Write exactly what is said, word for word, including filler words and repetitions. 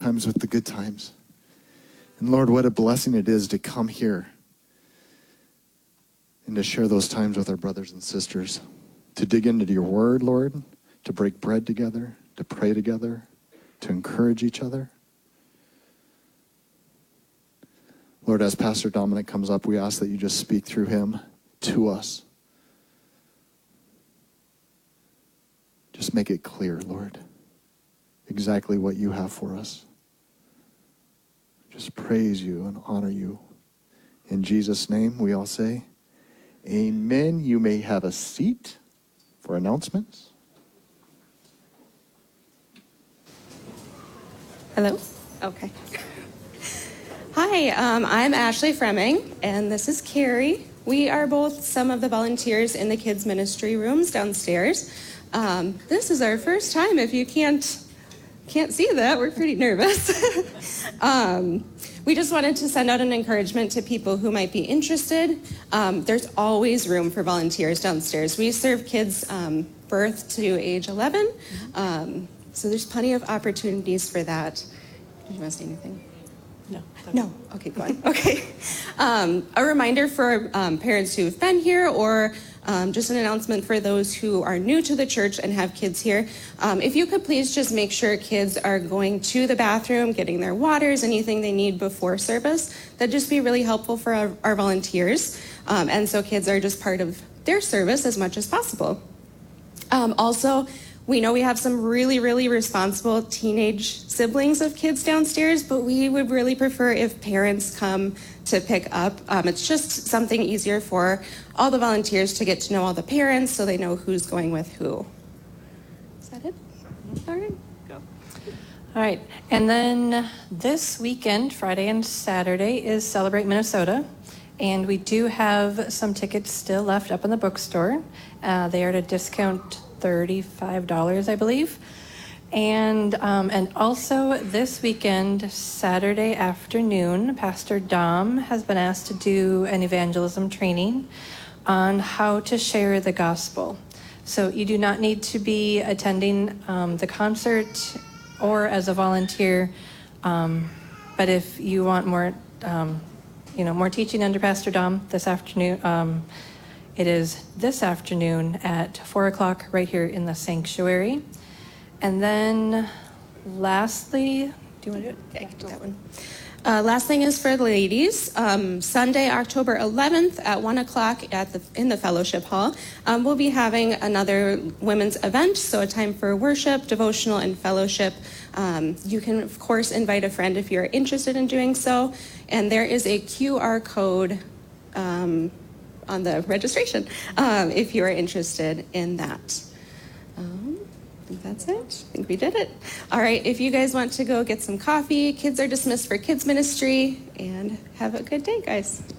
times with the good times. And Lord, what a blessing it is to come here and to share those times with our brothers and sisters, to dig into your word, Lord, to break bread together, to pray together, to encourage each other. Lord, as Pastor Dominic comes up, we ask that you just speak through him to us. Just make it clear, Lord, exactly what you have for us. Just praise you and honor you. In Jesus' name, we all say, amen. You may have a seat for announcements. Hello? Okay. Hi, um, I'm Ashley Fremming, and this is Carrie. We are both some of the volunteers in the kids' ministry rooms downstairs. Um, this is our first time. If you can't can't see that, we're pretty nervous. um, we just wanted to send out an encouragement to people who might be interested. Um, there's always room for volunteers downstairs. We serve kids um, birth to age eleven, um, so there's plenty of opportunities for that. Did you want to say anything? No. No. Okay, go on. Okay. Um, a reminder for um, parents who've been here, or um, just an announcement for those who are new to the church and have kids here. Um, if you could please just make sure kids are going to the bathroom, getting their waters, anything they need before service. That'd just be really helpful for our, our volunteers. Um, and so kids are just part of their service as much as possible. Um, also, we know we have some really, really responsible teenage siblings of kids downstairs, but we would really prefer if parents come to pick up. Um, it's just something easier for all the volunteers to get to know all the parents so they know who's going with who. Is that it? All right, go. All right, and then this weekend, Friday and Saturday, is Celebrate Minnesota. And we do have some tickets still left up in the bookstore. Uh, they are at a discount thirty-five dollars, I believe. And um, and also this weekend, Saturday afternoon, Pastor Dom has been asked to do an evangelism training on how to share the gospel. So you do not need to be attending um, the concert or as a volunteer, um, but if you want more, um, you know, more teaching under Pastor Dom this afternoon, um, it is this afternoon at four o'clock right here in the sanctuary. And then lastly, do you want to do it? Yeah, I can do that one. Uh, last thing is for the ladies. Um, Sunday, October eleventh at one o'clock at the, in the fellowship hall, um, we'll be having another women's event, so a time for worship, devotional, and fellowship. Um, you can, of course, invite a friend if you're interested in doing so. And there is a Q R code um, on the registration um, if you are interested in that. Um, I think that's it. I think we did it. All right, if you guys want to go get some coffee, kids are dismissed for kids ministry, and have a good day, guys.